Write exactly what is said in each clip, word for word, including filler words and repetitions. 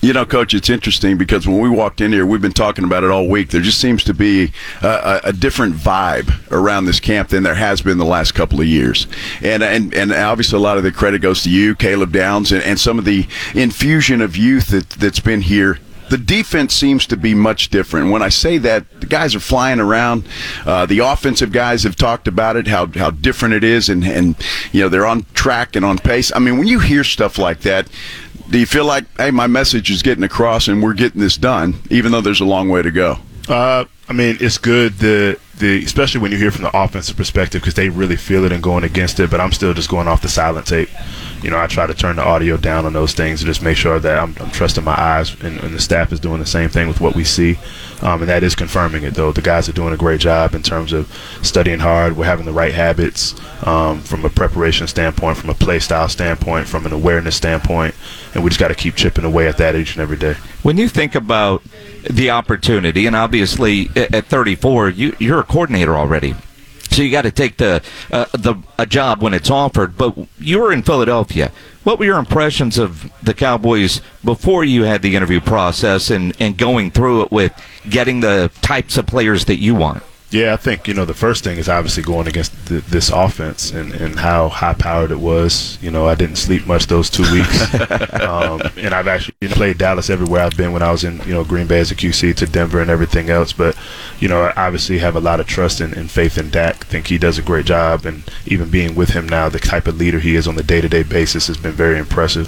You know, Coach, it's interesting because when we walked in here, we've been talking about it all week. There just seems to be a, a different vibe around this camp than there has been the last couple of years. And and, and obviously a lot of the credit goes to you, Caleb Downs, and, and some of the infusion of youth that, that's been here. The defense seems to be much different. When I say that, the guys are flying around. Uh, the offensive guys have talked about it, how how different it is, and, and you know they're on track and on pace. I mean, when you hear stuff like that, do you feel like, hey, my message is getting across and we're getting this done, even though there's a long way to go? Uh, I mean, it's good, the the especially when you hear from the offensive perspective, because they really feel it and going against it, but I'm still just going off the silent tape. You know, I try to turn the audio down on those things and just make sure that I'm, I'm trusting my eyes, and, and the staff is doing the same thing with what we see. Um, and that is confirming it, though. The guys are doing a great job in terms of studying hard. We're having the right habits um, from a preparation standpoint, from a play style standpoint, from an awareness standpoint, and we just got to keep chipping away at that each and every day. When you think about the opportunity, and obviously at thirty-four, you, you're a coordinator already. So you got to take the uh, the a job when it's offered. But you were in Philadelphia. What were your impressions of the Cowboys before you had the interview process and, and going through it with getting the types of players that you want? Yeah, I think, you know, the first thing is obviously going against the, this offense and, and how high-powered it was. You know, I didn't sleep much those two weeks. um, and I've actually you know, played Dallas everywhere I've been when I was in, you know, Green Bay as a Q C to Denver and everything else. But, you know, I obviously have a lot of trust and, and faith in Dak. I think he does a great job. And even being with him now, the type of leader he is on the day-to-day basis has been very impressive.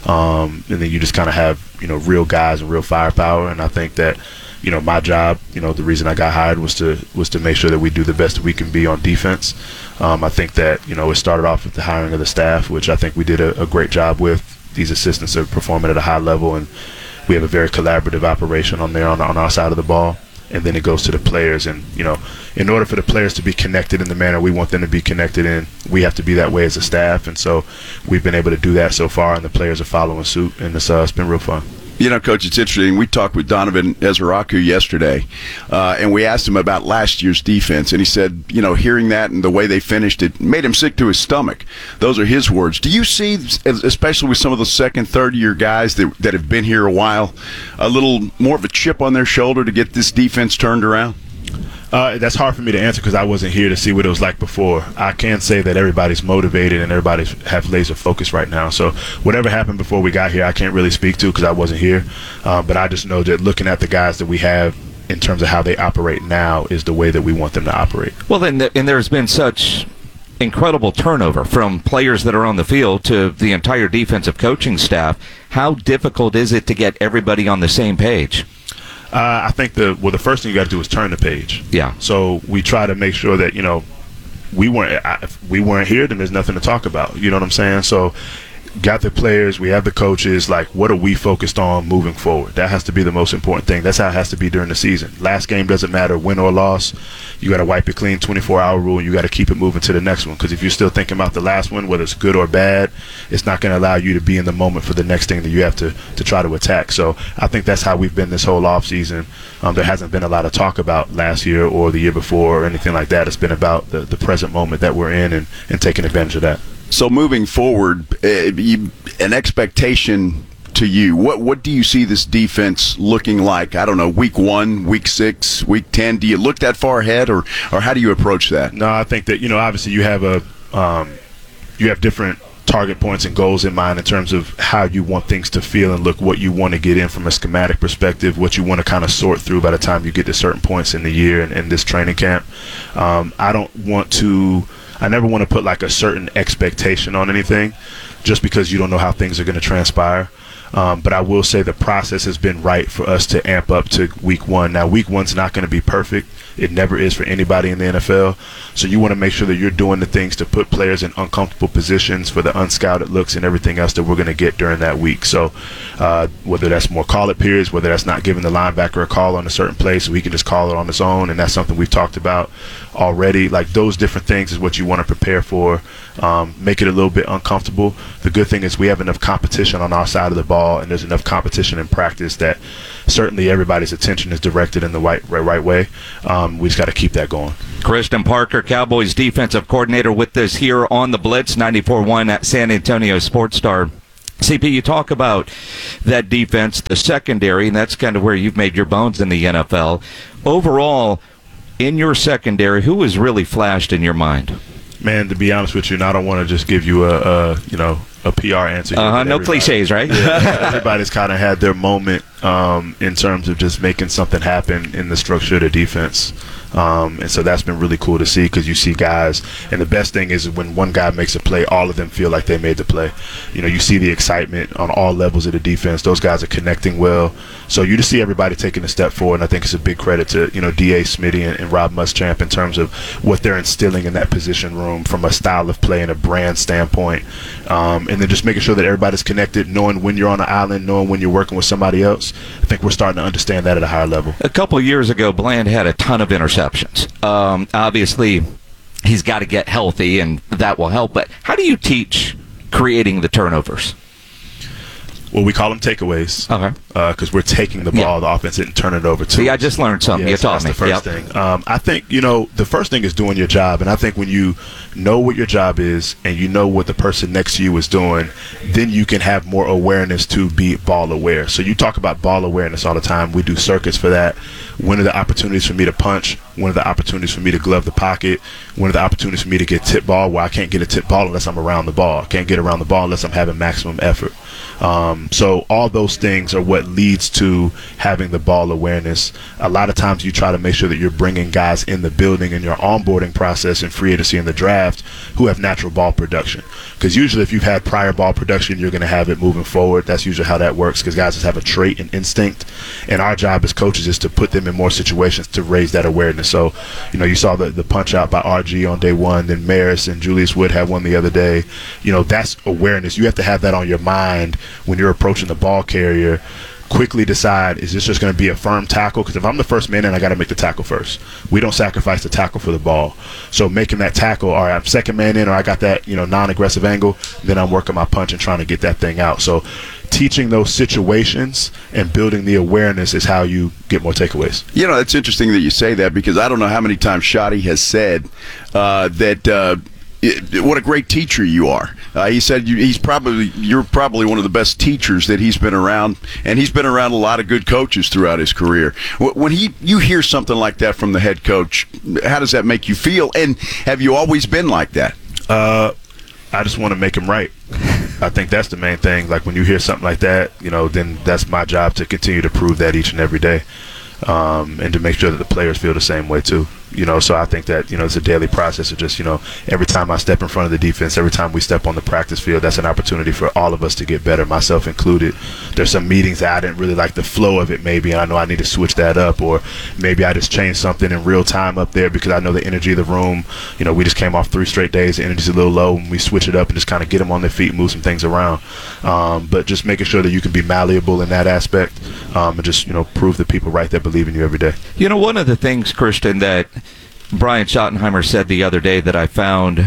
Um, and then you just kind of have, you know, real guys and real firepower. And I think that, you know, my job, you know, the reason I got hired was to was to make sure that we do the best that we can be on defense. Um, I think that, you know, it started off with the hiring of the staff, which I think we did a, a great job with. These assistants are performing at a high level, and we have a very collaborative operation on there on, on our side of the ball. And then it goes to the players. And, you know, in order for the players to be connected in the manner we want them to be connected in, we have to be that way as a staff. And so we've been able to do that so far, and the players are following suit, and it's, uh, it's been real fun. You know, Coach, it's interesting. We talked with Donovan Ezraku yesterday, uh, and we asked him about last year's defense, and he said, you know, hearing that and the way they finished, it made him sick to his stomach. Those are his words. Do you see, especially with some of the second, third-year guys that, that have been here a while, a little more of a chip on their shoulder to get this defense turned around? Uh, that's hard for me to answer because I wasn't here to see what it was like before. I can say that everybody's motivated and everybody's have laser focus right now. So whatever happened before we got here, I can't really speak to because I wasn't here. Uh, but I just know that looking at the guys that we have in terms of how they operate now is the way that we want them to operate. Well, then, and there's been such incredible turnover from players that are on the field to the entire defensive coaching staff. How difficult is it to get everybody on the same page? Uh, I think the well, the first thing you got to do is turn the page. Yeah. So we try to make sure that, you know, we weren't I, if we weren't here, then there's nothing to talk about. You know what I'm saying? So got the players, we have the coaches. Like, what are we focused on moving forward? That has to be the most important thing. That's how it has to be during the season. Last game doesn't matter, win or loss. You got to wipe it clean, twenty-four hour rule, and you got to keep it moving to the next one. Because if you're still thinking about the last one, whether it's good or bad, it's not going to allow you to be in the moment for the next thing that you have to, to try to attack. So I think that's how we've been this whole offseason. Um, there hasn't been a lot of talk about last year or the year before or anything like that. It's been about the, the present moment that we're in and, and taking advantage of that. So moving forward, uh, you, an expectation to you, what what do you see this defense looking like? I don't know, week one, week six, week ten. Do you look that far ahead, or, or how do you approach that? No, I think that, you know, obviously you have a um, you have different target points and goals in mind in terms of how you want things to feel and look, what you want to get in from a schematic perspective, what you want to kind of sort through by the time you get to certain points in the year and in this training camp. Um, I don't want to I never want to put like a certain expectation on anything just because you don't know how things are going to transpire. Um, but I will say the process has been right for us to amp up to week one. Now, week one's not going to be perfect. It never is for anybody in the N F L. So you want to make sure that you're doing the things to put players in uncomfortable positions for the unscouted looks and everything else that we're going to get during that week. So uh, whether that's more call-it periods, whether that's not giving the linebacker a call on a certain play so he can just call it on his own, and that's something we've talked about already. Like, those different things is what you want to prepare for. Um, make it a little bit uncomfortable. The good thing is we have enough competition on our side of the ball, and there's enough competition in practice that certainly everybody's attention is directed in the right, right, right way. Um, we just got to keep that going. Christian Parker, Cowboys defensive coordinator, with us here on the Blitz, ninety-four point one at San Antonio Sports Star. C P, you talk about that defense, the secondary, and that's kind of where you've made your bones in the N F L. Overall, in your secondary, who has really flashed in your mind? Man, to be honest with you, and I don't want to just give you a, a you know, a P R answer. Here, uh-huh, no cliches, right? Yeah, everybody's kind of had their moment um, in terms of just making something happen in the structure of the defense. Um, and so that's been really cool to see, because you see guys, and the best thing is when one guy makes a play, all of them feel like they made the play. You know, you see the excitement on all levels of the defense. Those guys are connecting well. So you just see everybody taking a step forward, and I think it's a big credit to, you know, D A. Smitty and, and Rob Muschamp in terms of what they're instilling in that position room from a style of play and a brand standpoint. Um, and then just making sure that everybody's connected, knowing when you're on the island, knowing when you're working with somebody else. I think we're starting to understand that at a higher level. A couple of years ago, Bland had a ton of interceptions. Um, obviously, he's got to get healthy, and that will help. But how do you teach creating the turnovers? Well, we call them takeaways. Okay. Because uh, we're taking the ball, yeah. the offense, and turn it over to. See, I just learned something. Yeah, you so taught that's me. the first yep. thing. Um, I think, you know, the first thing is doing your job. And I think when you know what your job is and you know what the person next to you is doing, then you can have more awareness to be ball aware. So you talk about ball awareness all the time. We do circuits for that. When are the opportunities for me to punch? When are the opportunities for me to glove the pocket? When are the opportunities for me to get tip ball? Well, I can't get a tip ball unless I'm around the ball. I can't get around the ball unless I'm having maximum effort. Um, so all those things are what leads to having the ball awareness. A lot of times you try to make sure that you're bringing guys in the building in your onboarding process and free agency in the draft who have natural ball production. Because usually if you've had prior ball production, you're going to have it moving forward. That's usually how that works, because guys just have a trait and instinct. And our job as coaches is to put them in more situations to raise that awareness. So, you know, you saw the, the punch out by R G on day one, then Maris and Julius Wood had one the other day. You know, that's awareness. You have to have that on your mind when you're approaching the ball carrier. Quickly decide, is this just going to be a firm tackle? Because if I'm the first man in, I got to make the tackle first. We don't sacrifice the tackle for the ball. So making that tackle, all right, I'm second man in, or I got that, you know, non-aggressive angle, then I'm working my punch and trying to get that thing out. So teaching those situations and building the awareness is how you get more takeaways. You know, it's interesting that you say that, because I don't know how many times Shotty has said uh, that uh, It, what a great teacher you are. Uh, he said you, he's probably you're probably one of the best teachers that he's been around, and he's been around a lot of good coaches throughout his career. When he you hear something like that from the head coach, how does that make you feel? And have you always been like that? Uh, I just want to make him right. I think that's the main thing. Like when you hear something like that, you know, then that's my job to continue to prove that each and every day, um, and to make sure that the players feel the same way too. You know, so I think that, you know, it's a daily process of just, you know, every time I step in front of the defense, every time we step on the practice field, that's an opportunity for all of us to get better, myself included. There's some meetings that I didn't really like the flow of it maybe, and I know I need to switch that up, or maybe I just changed something in real time up there because I know the energy of the room. You know, we just came off three straight days, the energy's a little low, and we switch it up and just kind of get them on their feet, move some things around. Um, but just making sure that you can be malleable in that aspect, um, and just, you know, prove the people right that believe in you every day. You know, one of the things, Christian, that Brian Schottenheimer said the other day that I found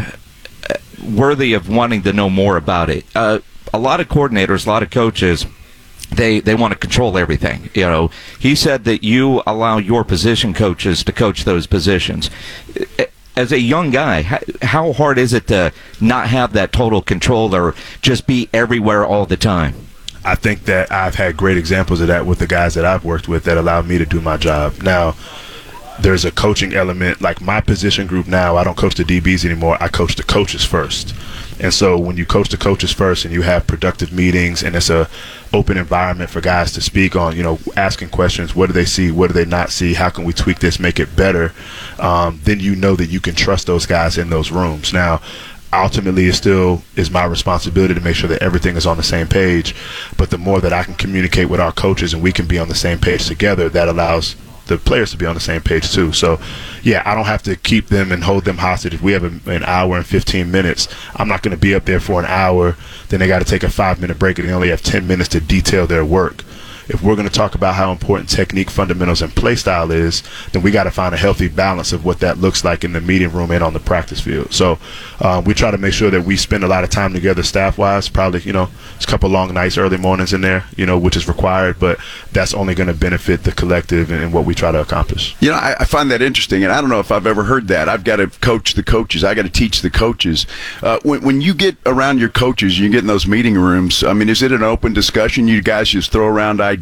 worthy of wanting to know more about it. Uh, a lot of coordinators, a lot of coaches, they they want to control everything. You know, he said that you allow your position coaches to coach those positions. As a young guy, how, how hard is it to not have that total control or just be everywhere all the time? I think that I've had great examples of that with the guys that I've worked with that allowed me to do my job. Now, there's a coaching element. Like my position group now, I don't coach the D Bs anymore. I coach the coaches first. And so when you coach the coaches first and you have productive meetings and it's a open environment for guys to speak on, you know, asking questions, what do they see, what do they not see, how can we tweak this, make it better, um, then you know that you can trust those guys in those rooms. Now, ultimately it still is my responsibility to make sure that everything is on the same page. But the more that I can communicate with our coaches and we can be on the same page together, that allows the players to be on the same page too. So yeah, I don't have to keep them and hold them hostage. If we have a, an hour and fifteen minutes, I'm not going to be up there for an hour, then they got to take a five minute break and they only have ten minutes to detail their work. if we're going to talk about how important technique, fundamentals, and play style is, then we got to find a healthy balance of what that looks like in the meeting room and on the practice field. So uh, we try to make sure that we spend a lot of time together staff-wise. Probably, you know, it's a couple long nights, early mornings in there, you know, which is required, but that's only going to benefit the collective and, and what we try to accomplish. You know, I, I find that interesting, and I don't know if I've ever heard that. I've got to coach the coaches. I got to teach the coaches. Uh, when, when you get around your coaches, you get in those meeting rooms, I mean, is it an open discussion? You guys just throw around ideas?